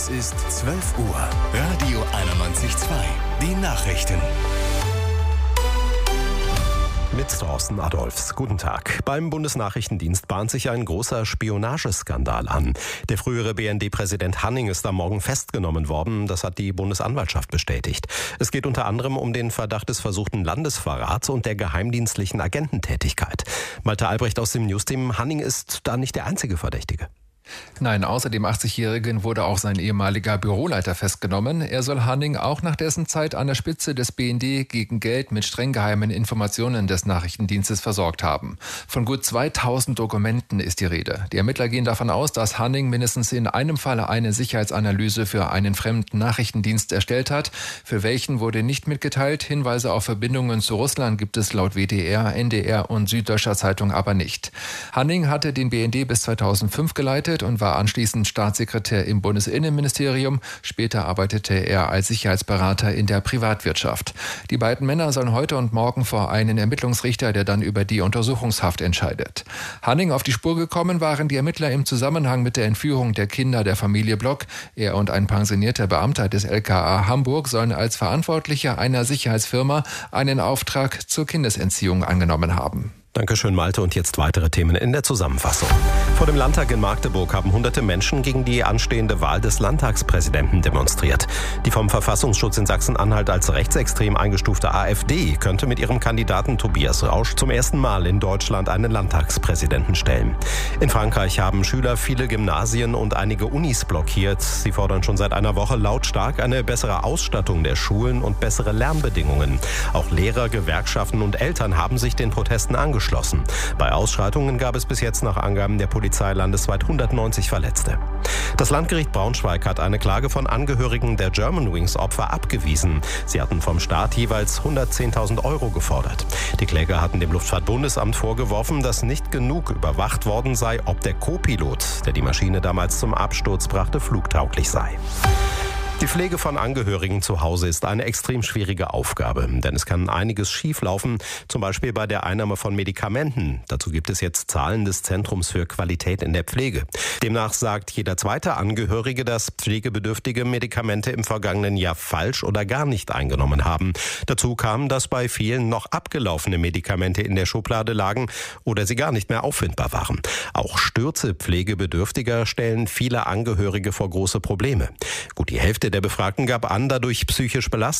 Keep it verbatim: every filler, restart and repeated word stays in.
Es ist zwölf Uhr. Radio einundneunzig Komma zwei. Die Nachrichten. Mit Thorsten Adolphs. Guten Tag. Beim Bundesnachrichtendienst bahnt sich ein großer Spionageskandal an. Der frühere B N D-Präsident Hanning ist am Morgen festgenommen worden. Das hat die Bundesanwaltschaft bestätigt. Es geht unter anderem um den Verdacht des versuchten Landesverrats und der geheimdienstlichen Agententätigkeit. Malte Albrecht aus dem Newsteam. Hanning ist da nicht der einzige Verdächtige. Nein, außer dem achtzigjährigen wurde auch sein ehemaliger Büroleiter festgenommen. Er soll Hanning auch nach dessen Zeit an der Spitze des B N D gegen Geld mit streng geheimen Informationen des Nachrichtendienstes versorgt haben. Von gut zweitausend Dokumenten ist die Rede. Die Ermittler gehen davon aus, dass Hanning mindestens in einem Fall eine Sicherheitsanalyse für einen fremden Nachrichtendienst erstellt hat. Für welchen wurde nicht mitgeteilt. Hinweise auf Verbindungen zu Russland gibt es laut W D R, N D R und Süddeutscher Zeitung aber nicht. Hanning hatte den B N D bis zweitausendfünf geleitet und war anschließend Staatssekretär im Bundesinnenministerium. Später arbeitete er als Sicherheitsberater in der Privatwirtschaft. Die beiden Männer sollen heute und morgen vor einen Ermittlungsrichter, der dann über die Untersuchungshaft entscheidet. Hanning auf die Spur gekommen waren die Ermittler im Zusammenhang mit der Entführung der Kinder der Familie Block. Er und ein pensionierter Beamter des L K A Hamburg sollen als Verantwortlicher einer Sicherheitsfirma einen Auftrag zur Kindesentziehung angenommen haben. Dankeschön, Malte. Und jetzt weitere Themen in der Zusammenfassung. Vor dem Landtag in Magdeburg haben hunderte Menschen gegen die anstehende Wahl des Landtagspräsidenten demonstriert. Die vom Verfassungsschutz in Sachsen-Anhalt als rechtsextrem eingestufte A f D könnte mit ihrem Kandidaten Tobias Rausch zum ersten Mal in Deutschland einen Landtagspräsidenten stellen. In Frankreich haben Schüler viele Gymnasien und einige Unis blockiert. Sie fordern schon seit einer Woche lautstark eine bessere Ausstattung der Schulen und bessere Lernbedingungen. Auch Lehrer, Gewerkschaften und Eltern haben sich den Protesten angeschlossen. Bei Ausschreitungen gab es bis jetzt nach Angaben der Polizei landesweit hundertneunzig Verletzte. Das Landgericht Braunschweig hat eine Klage von Angehörigen der Germanwings-Opfer abgewiesen. Sie hatten vom Staat jeweils hundertzehntausend Euro gefordert. Die Kläger hatten dem Luftfahrtbundesamt vorgeworfen, dass nicht genug überwacht worden sei, ob der Co-Pilot, der die Maschine damals zum Absturz brachte, flugtauglich sei. Die Pflege von Angehörigen zu Hause ist eine extrem schwierige Aufgabe, denn es kann einiges schieflaufen, zum Beispiel bei der Einnahme von Medikamenten. Dazu gibt es jetzt Zahlen des Zentrums für Qualität in der Pflege. Demnach sagt jeder zweite Angehörige, dass Pflegebedürftige Medikamente im vergangenen Jahr falsch oder gar nicht eingenommen haben. Dazu kam, dass bei vielen noch abgelaufene Medikamente in der Schublade lagen oder sie gar nicht mehr auffindbar waren. Auch Stürze Pflegebedürftiger stellen viele Angehörige vor große Probleme. Gut die Hälfte der Befragten gab an, dadurch psychisch belastet